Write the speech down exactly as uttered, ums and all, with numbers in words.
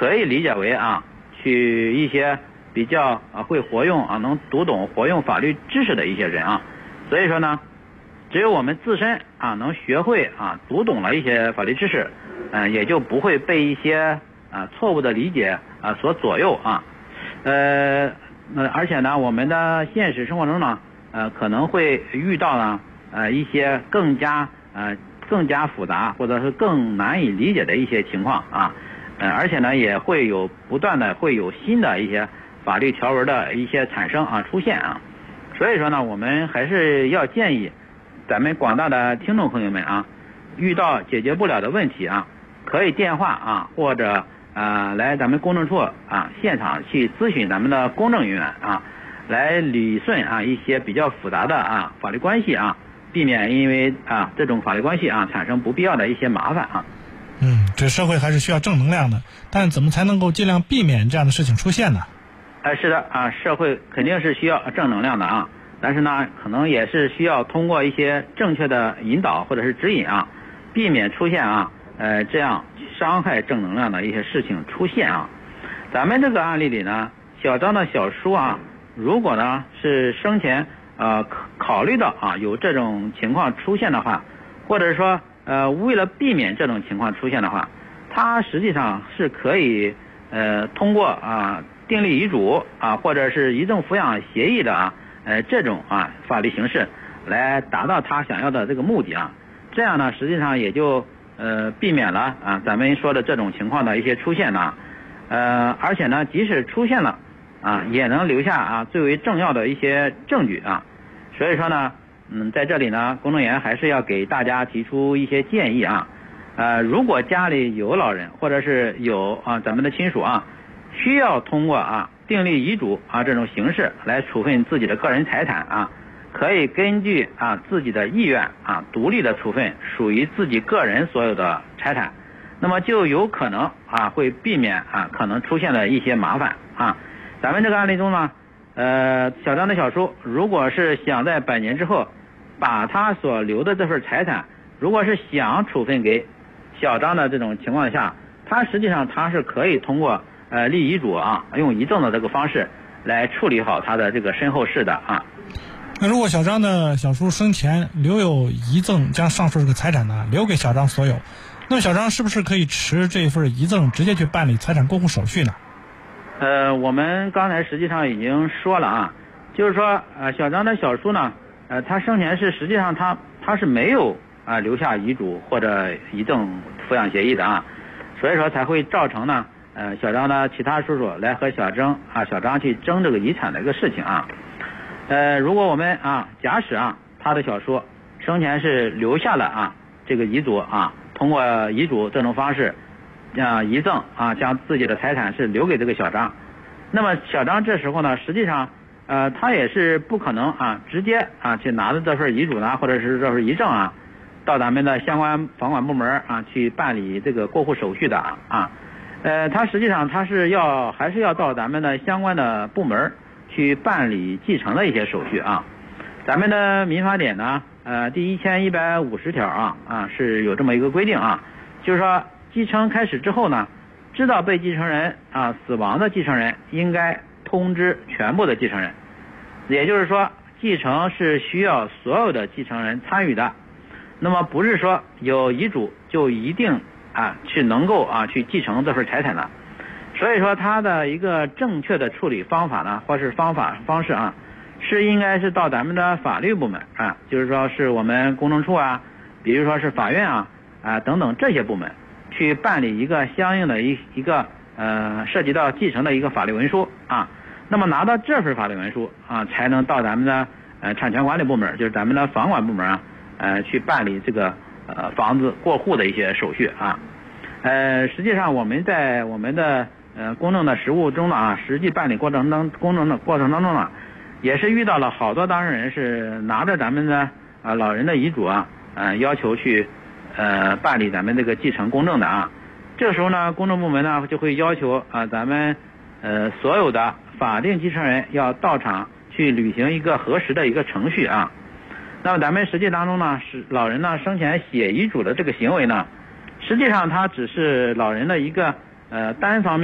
可以理解为啊，去一些比较啊会活用啊能读懂活用法律知识的一些人啊。所以说呢，只有我们自身啊能学会啊读懂了一些法律知识，嗯、呃，也就不会被一些啊错误的理解啊所左右啊。呃，那而且呢，我们的现实生活中呢，呃，可能会遇到呢，呃，一些更加呃更加复杂或者是更难以理解的一些情况啊，呃，而且呢，也会有不断的会有新的一些法律条文的一些产生啊出现啊，所以说呢，我们还是要建议咱们广大的听众朋友们啊，遇到解决不了的问题啊，可以电话啊或者啊，来咱们公证处啊现场去咨询咱们的公证人员啊，来理顺啊一些比较复杂的啊法律关系啊，避免因为啊这种法律关系啊产生不必要的一些麻烦啊。 嗯，这社会还是需要正能量的，但怎么才能够尽量避免这样的事情出现呢？ 哎，是的啊，社会肯定是需要正能量的啊，但是呢，可能也是需要通过一些正确的引导或者是指引啊，避免出现啊。呃，这样伤害正能量的一些事情出现啊。咱们这个案例里呢，小张的小叔啊，如果呢是生前呃考虑到啊有这种情况出现的话，或者说呃为了避免这种情况出现的话，他实际上是可以呃通过啊订立遗嘱啊或者是遗赠抚养协议的啊呃这种啊法律形式来达到他想要的这个目的啊。这样呢，实际上也就呃，避免了啊，咱们说的这种情况的一些出现呢，呃，而且呢，即使出现了啊，也能留下啊最为重要的一些证据啊。所以说呢，嗯，在这里呢，公证员还是要给大家提出一些建议啊。呃，如果家里有老人或者是有啊咱们的亲属啊，需要通过啊订立遗嘱啊这种形式来处分自己的个人财产啊。可以根据啊自己的意愿啊独立的处分属于自己个人所有的财产，那么就有可能啊会避免啊可能出现的一些麻烦啊。咱们这个案例中呢，呃小张的小叔如果是想在百年之后把他所留的这份财产，如果是想处分给小张的这种情况下，他实际上他是可以通过呃立遗嘱啊，用遗赠的这个方式来处理好他的这个身后事的啊。 那如果小张的小叔生前留有遗赠，将上述这个财产呢留给小张所有，那么小张是不是可以持这份遗赠直接去办理财产过户手续呢？ 呃，我们刚才实际上已经说了啊，就是说呃小张的小叔呢，呃他生前是实际上他他是没有啊、呃、留下遗嘱或者遗赠抚养协议的啊，所以说才会造成呢呃小张的其他叔叔来和小张啊小张去争这个遗产的一个事情啊。呃，如果我们啊，假使啊，他的小叔生前是留下了啊这个遗嘱啊，通过遗嘱这种方式啊遗赠啊，将自己的财产是留给这个小张，那么小张这时候呢，实际上呃他也是不可能啊直接啊去拿着这份遗嘱呢，或者是这份遗赠啊，到咱们的相关房管部门啊去办理这个过户手续的啊，呃，他实际上他是要还是要到咱们的相关的部门去办理继承的一些手续啊。咱们的民法典呢，呃，第一千一百五十条啊啊是有这么一个规定啊，就是说继承开始之后呢，知道被继承人啊死亡的继承人应该通知全部的继承人，也就是说继承是需要所有的继承人参与的，那么不是说有遗嘱就一定啊去能够啊去继承这份财产的。所以说它的一个正确的处理方法呢，或是方法方式啊，是应该是到咱们的法律部门啊，就是说是我们公证处啊，比如说是法院啊啊等等这些部门去办理一个相应的一一个呃涉及到继承的一个法律文书啊。那么拿到这份法律文书啊，才能到咱们的呃产权管理部门，就是咱们的房管部门啊，呃去办理这个呃房子过户的一些手续啊。呃，实际上我们在我们的呃，公证的实务中呢啊，实际办理过程当公证的过程当中呢，也是遇到了好多当事人是拿着咱们的啊老人的遗嘱啊，呃要求去呃办理咱们这个继承公证的啊。这时候呢，公证部门呢就会要求啊咱们呃所有的法定继承人要到场去履行一个核实的一个程序啊。那么咱们实际当中呢，是老人呢生前写遗嘱的这个行为呢，实际上它只是老人的一个呃单方面